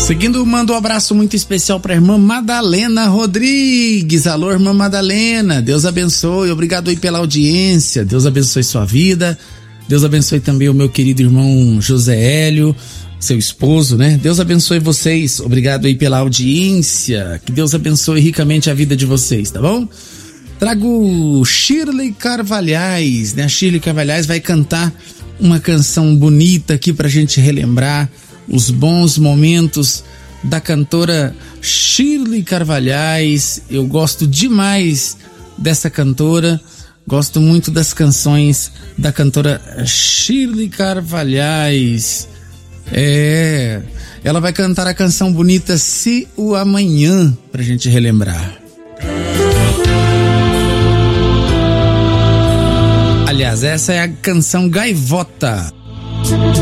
Seguindo, mando um abraço muito especial para a irmã Madalena Rodrigues. Alô, irmã Madalena, Deus abençoe, obrigado aí pela audiência, Deus abençoe sua vida, Deus abençoe também o meu querido irmão José Hélio, seu esposo, né? Deus abençoe vocês, obrigado aí pela audiência, que Deus abençoe ricamente a vida de vocês, tá bom? Trago Shirley Carvalhais, né? A Shirley Carvalhais vai cantar uma canção bonita aqui pra gente relembrar os bons momentos da cantora Shirley Carvalhais. Eu gosto demais dessa cantora, gosto muito das canções da cantora Shirley Carvalhais. Ela vai cantar a canção bonita Se o Amanhã, pra gente relembrar. Aliás, essa é a canção Gaivota.